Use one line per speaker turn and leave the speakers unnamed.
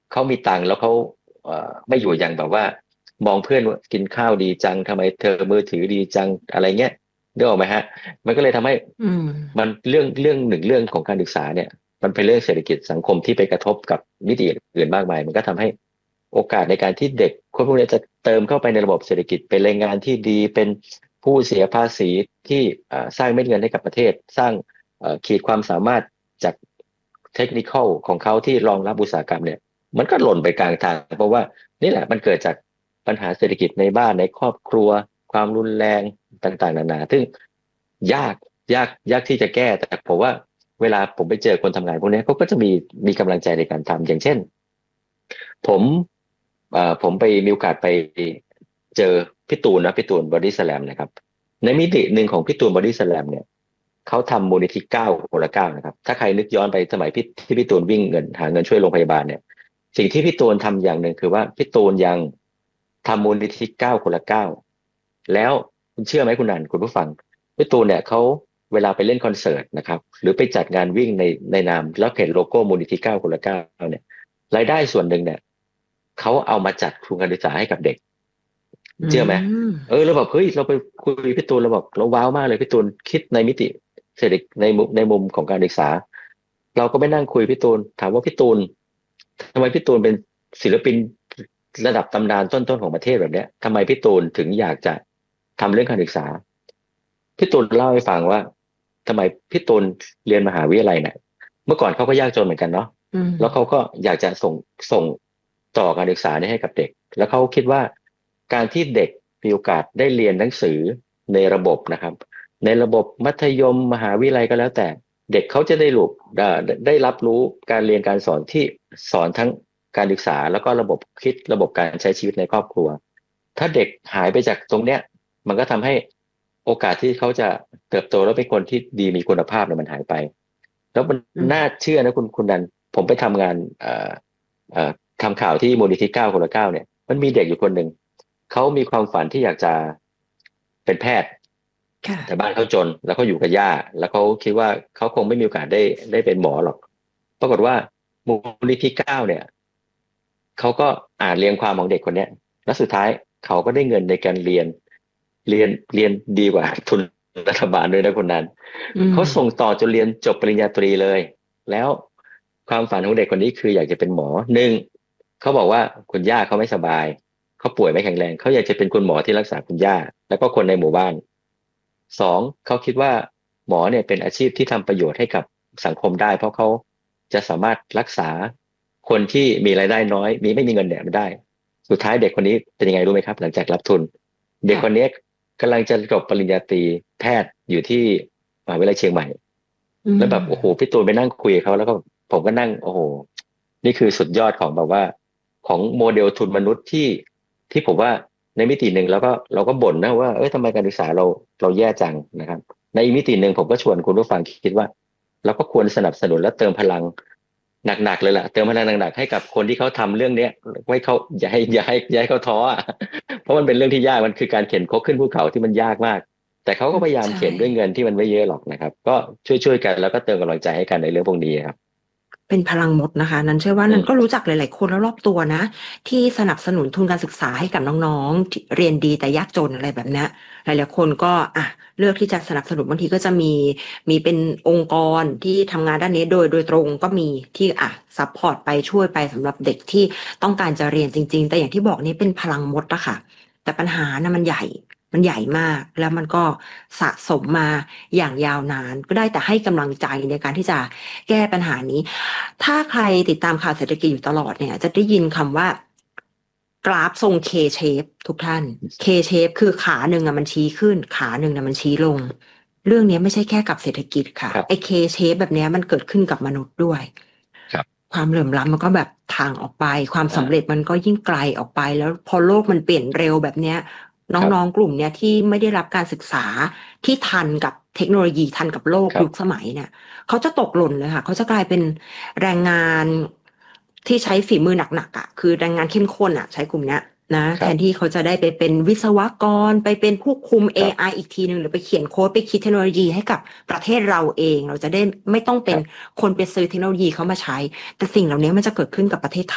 เขามีตังค์แล้วเขาไม่อยู่อย่างแบบว่ามองเพื่อนว่ากินข้าวดีจังทำไมเธอมือถือดีจังอะไรเงี้ยนึกออกไหมฮะมันก็เลยทำให้
อืม
มันเรื่องหนึ่งเรื่องของการศึกษาเนี่ยมันเป็นเรื่องเศรษฐกิจสังคมที่ไปกระทบกับมิติอื่นมากมายมันก็ทำให้โอกาสในการที่เด็กคนพวกนี้จะเติมเข้าไปในระบบเศรษฐกิจเป็นแรงงานที่ดีเป็นผู้เสียภาษีที่สร้างเม็ดเงินให้กับประเทศสร้างขีดความสามารถจากเทคนิคอลของเขาที่รองรับอุตสาหกรรมเนี่ยมันก็หล่นไปกลางทางเพราะว่านี่แหละมันเกิดจากปัญหาเศรษฐกิจในบ้านในครอบครัวความรุนแรงต่างๆนานาซึ่งยากยากที่จะแก้แต่ผมว่าเวลาผมไปเจอคนทำงานพวกนี้เขาก็จะมีกำลังใจในการทำอย่างเช่นผมผมไปมีโอกาสไปเจอพี่ตูนบอดี้สแลมนะครับในมิติหนึ่งของพี่ตูนบอดี้สแลมเนี่ยเขาทำมูลนิธิ9 คนละ 9นะครับถ้าใครนึกย้อนไปสมัยที่พี่ตูนวิ่งเงินหาเงินช่วยโรงพยาบาลเนี่ยสิ่งที่พี่ตูนทำอย่างหนึ่งคือว่าพี่ตูนยังทำมูลนิธิ9 คนละ 9แล้วคุณเชื่อไหมคุณนันคุณผู้ฟังพี่ตูนเนี่ยเขาเวลาไปเล่นคอนเสิร์ตนะครับหรือไปจัดงานวิ่งในนามแล้วเห็นโลโก้มูลนิธิ9 คนละ 9เนี่ยรายได้ส่วนหนึ่งเนี่ยเขาเอามาจัดทุนการศึกษาให้กับเด็ก
อื
เชื่อไหม
ม
เราแบบเฮ้ยเราไปคุยพี่ตูนเราบอกเราว้าวมากเลยพี่ตูนคิดในมิติเศรษฐกิจในมุมของการศึกษาเราก็ไปนั่งคุยพี่ตูนถามว่าพี่ตูนทำไมพี่ตูนเป็นศิลปินระดับตำนานต้นๆของประเทศแบบเนี้ยทำไมพี่ตูนถึงอยากจะทำเรื่องการศึกษาพี่ตูนเล่าให้ฟังว่าทำไมพี่ตูนเรียนมหาวิทยาลัยเนี่ยเมื่อก่อนเขาก็ยากจนเหมือนกันเนาะ
อืม
แล้วเขาก็อยากจะส่งต่อการศึกษานี้ให้กับเด็กแล้วเขาคิดว่าการที่เด็กมีโอกาสได้เรียนหนังสือในระบบนะครับในระบบมัธยมมหาวิทยาลัยก็แล้วแต่เด็กเขาจะได้รับรู้การเรียนการสอนที่สอนทั้งการศึกษาแล้วก็ระบบคิดระบบการใช้ชีวิตในครอบครัวถ้าเด็กหายไปจากตรงเนี้ยมันก็ทำให้โอกาสที่เขาจะเติบโตแล้วเป็นคนที่ดีมีคุณภาพเนี่ยมันหายไปแล้วมัน
อืม
น่าเชื่อนะคุณดันผมไปทำงานเอ่อทำข่าวที่มูลนิธิ9 คนละ 9เนี่ยมันมีเด็กอยู่คนหนึ่งเขามีความฝันที่อยากจะเป็นแพทย์แต่บ้า
ค่ะ
นเขาจนแล้วเขาอยู่กับย่าแล้วเขาคิดว่าเขาคงไม่มีโอกาสได้เป็นหมอหรอกปรากฏว่ามูลนิธิเก้าเนี่ยเขาก็อ่านเรียงความของเด็กคนเนี้ยแล้วสุดท้ายเขาก็ได้เงินในการเรียนดีกว่าทุนรัฐบาลด้วยนะคนนั้น
อืม
เขาส่งต่อจนเรียนจบปริญญาตรีเลยแล้วความฝันของเด็กคนนี้คืออยากจะเป็นหมอหนึ่งเขาบอกว่าคุณย่าเขาไม่สบายเขาป่วยไม่แข็งแรงเขาอยากจะเป็นคุณหมอที่รักษาคุณย่าแล้วก็คนในหมู่บ้านสองเขาคิดว่าหมอเนี่ยเป็นอาชีพที่ทำประโยชน์ให้กับสังคมได้เพราะเขาจะสามารถรักษาคนที่มีรายได้น้อยไม่มีเงินเนี่ยมันได้สุดท้ายเด็กคนนี้เป็นยังไงรู้ไหมครับหลังจากรับทุนเด็กคน
ค่ะ
นี้กำลังจะจบปริญญาตรีแพทย์อยู่ที่มหาวิทยาลัยเชียงใหม่
อื
แล้วแบบโอ้โห
ม
พี่ตูนไปนั่งคุยกับเขาแล้วก็ผมก็นั่งโอ้โหนี่คือสุดยอดของแบบว่าของโมเดลทุนมนุษย์ที่ผมว่าในมิติหนึ่งเราก็บ่นนะว่าทำไมการศึกษาเราแย่จังนะครับในอีกมิติหนึ่งผมก็ชวนคุณผู้ฟังคิดว่าเราก็ควรสนับสนุนและเติมพลังหนักๆเลยล่ะเติมพลังหนักๆให้กับคนที่เขาทำเรื่องเนี้ยไว้เขาอย่าให้เขาท้ออะเพราะมันเป็นเรื่องที่ยากมันคือการเข็นครกขึ้นภูเขาที่มันยากมากแต่เขาก็พยายาม
ใช่
เข็นด้วยเงินที่มันไม่เยอะหรอกนะครับก็ช่วยกันแล้วก็เติมกำลังใจให้กันในเรื่องพวกนี้ครับ
เป็นพลังมดนะคะนั้นเชื่อว่า
อืม
นั้นก็รู้จักหลายๆคนแล้วรอบตัวนะที่สนับสนุนทุนการศึกษาให้กับน้องๆที่เรียนดีแต่ยากจนอะไรแบบเนี้ยหลายๆคนก็เลือกที่จะสนับสนุนบางทีก็จะมีเป็นองค์กรที่ทำงานด้านนี้โดยตรงก็มีที่ซัพพอร์ตไปช่วยไปสำหรับเด็กที่ต้องการจะเรียนจริงๆแต่อย่างที่บอกนี่เป็นพลังมดอะค่ะแต่ปัญหานะมันใหญ่มากแล้วมันก็สะสมมาอย่างยาวนานก็ได้แต่ให้กำลังใจในการที่จะแก้ปัญหานี้ ถ้าใครติดตามข่าวเศรษฐกิจอยู่ตลอดเนี่ยจะได้ยินคำว่ากราฟทรง K shape ทุกท่าน K shape คือขาหนึ่งมันชี้ขึ้นขาหนึ่งมันชี้ลงเรื่องนี้ไม่ใช่แค่กับเศรษฐกิจค่ะไอ้
ครับ
K shape แบบนี้มันเกิดขึ้นกับมนุษย์ด้วย
ครับ
ความเหลื่อมล้ำมันก็แบบทางออกไปความสำเร็จ
อ่า
มันก็ยิ่งไกลออกไปแล้วพอโลกมันเปลี่ยนเร็วแบบเนี้ย
ครับ
น้องๆกลุ่มเนี้ยที่ไม่ได้รับการศึกษาที่ทันกับเทคโนโลยีทันกับโลกยุคส
ครับ
มัยเนี่ย เขาจะตกหล่นเลยค่ะเขาจะกลายเป็นแรงงานที่ใช้ฝีมือหนักๆคือแรงงานเข้มข้นใช้กลุ่มเนี้ยนะ
ครับ
แทนที่เขาจะได้ไปเป็นวิศวกรไปเป็นผู้คุม
ครับ
AI อีกทีหนึ่งหรือไปเขียนโค้ดไปคิดเทคโนโลยีให้กับประเทศเราเองเราจะได้ไม่ต้องเป็น
ครับ
คนไปซื้อเทคโนโลยีเขามาใช้แต่สิ่งเหล่านี้มันจะเกิดขึ้นกับประเทศไทย